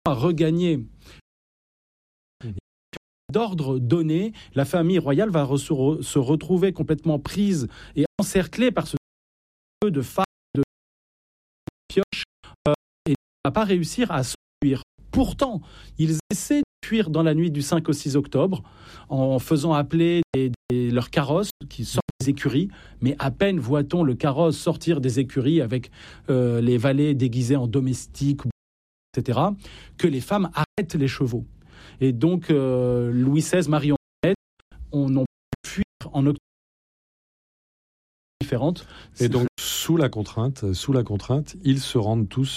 à regagner d'ordre donné, la famille royale va se retrouver complètement prise et encerclée par ce feu de femmes de pioche et ne va pas réussir à s'enfuir. Pourtant, ils essaient de fuir dans la nuit du 5 au 6 octobre en faisant appeler leurs carrosses qui sortent des écuries, mais à peine voit-on le carrosse sortir des écuries avec les valets déguisés en domestiques, etc., que les femmes arrêtent les chevaux. Et donc, Louis XVI, Marie-Antoinette, on a pu fuir en octobre différentes. Et donc, sous la contrainte, ils se rendent tous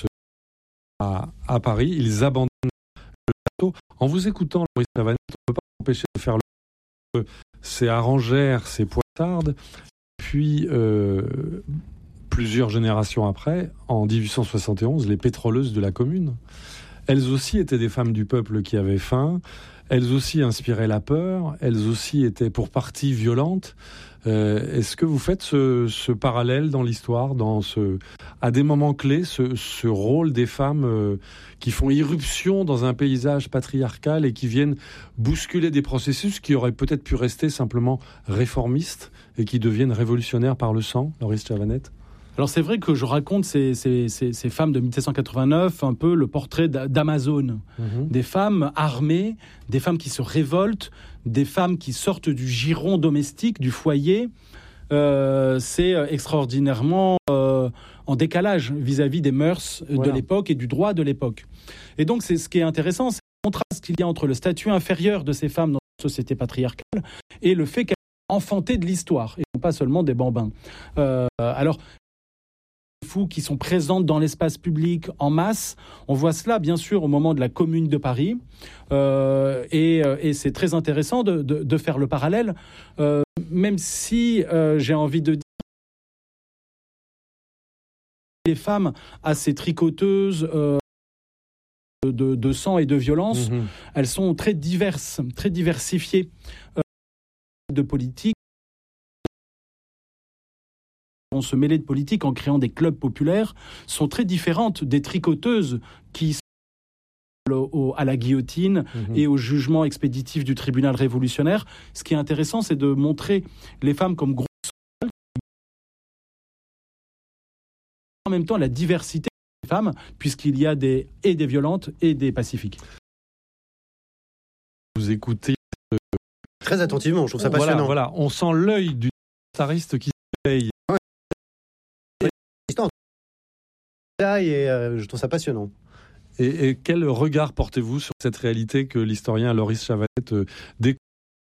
à Paris, ils abandonnent le château. En vous écoutant, Maurice Chavanette, on ne peut pas empêcher de faire c'est Arengères, c'est Poissardes, puis plusieurs générations après, en 1871, les pétroleuses de la Commune. Elles aussi étaient des femmes du peuple qui avaient faim, elles aussi inspiraient la peur, elles aussi étaient pour partie violentes. Est-ce que vous faites ce parallèle dans l'histoire, à des moments clés, ce rôle des femmes qui font irruption dans un paysage patriarcal et qui viennent bousculer des processus qui auraient peut-être pu rester simplement réformistes et qui deviennent révolutionnaires par le sang, Maurice Chavanette ? Alors c'est vrai que je raconte ces femmes de 1789, un peu le portrait d'Amazone. Des femmes armées, des femmes qui se révoltent, des femmes qui sortent du giron domestique, du foyer. C'est extraordinairement en décalage vis-à-vis des mœurs de l'époque et du droit de l'époque. Et donc c'est ce qui est intéressant, c'est le contraste qu'il y a entre le statut inférieur de ces femmes dans une société patriarcale et le fait qu'elles sont enfantées de l'histoire, et non pas seulement des bambins. Alors, fous qui sont présentes dans l'espace public en masse. On voit cela, bien sûr, au moment de la Commune de Paris. Et c'est très intéressant de faire le parallèle, même si j'ai envie de dire les femmes assez tricoteuses de sang et de violence, elles sont très diverses, très diversifiées de politique. On se mêler de politique en créant des clubs populaires sont très différentes des tricoteuses qui sont à la guillotine et au jugement expéditif du tribunal révolutionnaire. Ce qui est intéressant, c'est de montrer les femmes comme gros en même temps la diversité des femmes, puisqu'il y a des violentes et des pacifiques. Vous écoutez très attentivement, je trouve ça passionnant. Voilà, on sent l'œil du guitariste qui se paye. Et je trouve ça passionnant. Et quel regard portez-vous sur cette réalité que l'historien Maurice Chavanette découvre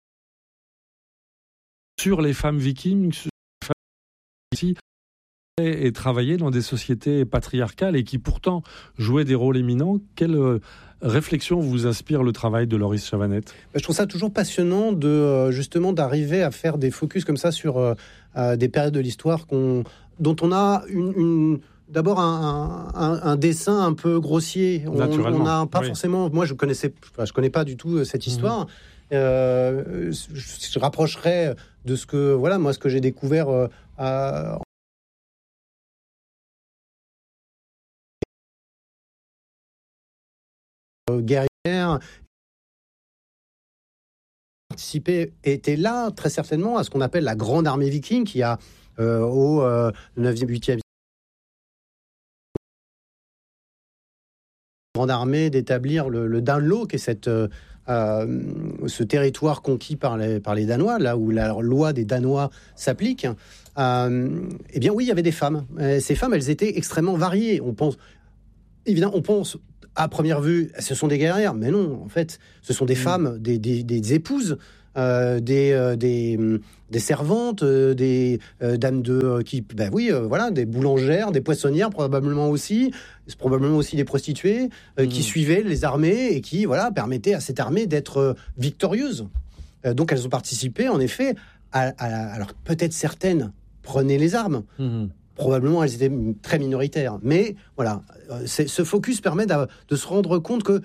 sur les femmes vikings, sur les femmes ici, et travailler dans des sociétés patriarcales et qui pourtant jouaient des rôles éminents? Quelle réflexion vous inspire le travail de Maurice Chavanette? Je trouve ça toujours passionnant justement d'arriver à faire des focus comme ça sur des périodes de l'histoire dont on a d'abord un dessin un peu grossier. On n'a pas forcément. Moi, je connais pas du tout cette histoire. Je rapprocherais de ce que j'ai découvert guerrière. Participé était là très certainement à ce qu'on appelle la grande armée viking qui a au 9e, 8e grande armée d'établir le Danelaw, qui est ce territoire conquis par les Danois, là où la loi des Danois s'applique. Eh bien oui, il y avait des femmes. Ces femmes, elles étaient extrêmement variées. On pense à première vue, ce sont des guerrières, mais non, en fait, ce sont des femmes, des épouses, des servantes, des dames des boulangères, des poissonnières probablement aussi des prostituées qui suivaient les armées et qui permettaient à cette armée d'être victorieuse. Donc elles ont participé en effet alors peut-être certaines prenaient les armes. Probablement, elles étaient très minoritaires. Mais voilà, ce focus permet de se rendre compte que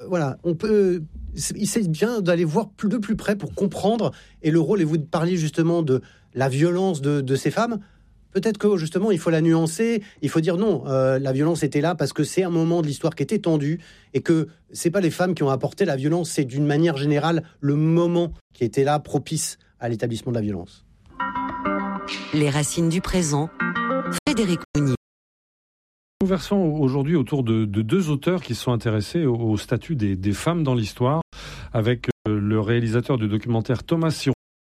c'est bien d'aller voir de plus près pour comprendre. Et le rôle, et vous parliez justement de la violence de ces femmes. peut-être que justement il faut la nuancer, il faut dire non, la violence était là parce que c'est un moment de l'histoire qui était tendu et que c'est pas les femmes qui ont apporté la violence, c'est d'une manière générale le moment qui était là propice à l'établissement de la violence. Les racines du présent, Frédéric Mounier. Nous versons aujourd'hui autour de deux auteurs qui se sont intéressés au statut des femmes dans l'histoire, avec le réalisateur du documentaire Thomas Siron,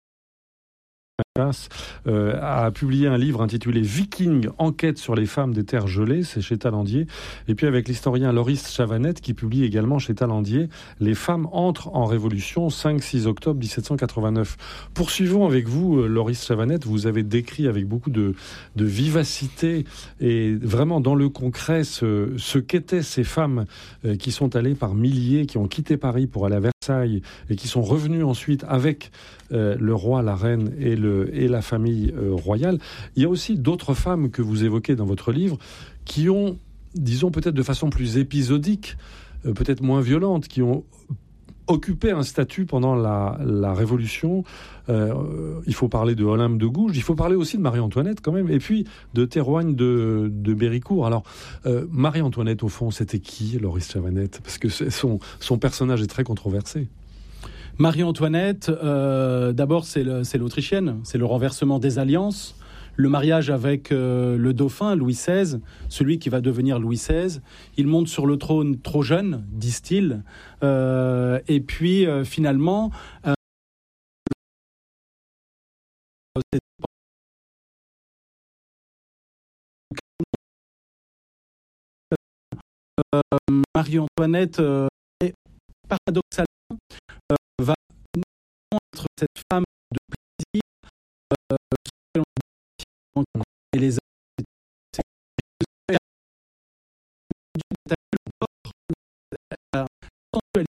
a publié un livre intitulé Viking, enquête sur les femmes des terres gelées, c'est chez Talandier, et puis avec l'historien Loris Chavanette qui publie également chez Talandier Les femmes entrent en révolution, 5-6 octobre 1789. Poursuivons avec vous, Loris Chavanette, vous avez décrit avec beaucoup de vivacité et vraiment dans le concret ce qu'étaient ces femmes qui sont allées par milliers, qui ont quitté Paris pour aller à Versailles et qui sont revenues ensuite avec le roi, la reine et la famille royale. Il y a aussi d'autres femmes que vous évoquez dans votre livre qui ont, disons peut-être de façon plus épisodique, peut-être moins violente, qui ont occupé un statut pendant la Révolution. Il faut parler de Olympe de Gouges, il faut parler aussi de Marie-Antoinette quand même, et puis de Théroigne de Béricourt. Alors, Marie-Antoinette, au fond, c'était qui, Loris Chavanette? Parce que son personnage est très controversé. Marie-Antoinette, d'abord, c'est l'Autrichienne, c'est le renversement des alliances, le mariage avec le dauphin Louis XVI, celui qui va devenir Louis XVI. Il monte sur le trône trop jeune, disent-ils, et puis finalement... Marie-Antoinette est paradoxalement va être cette femme de plaisir et les sensualité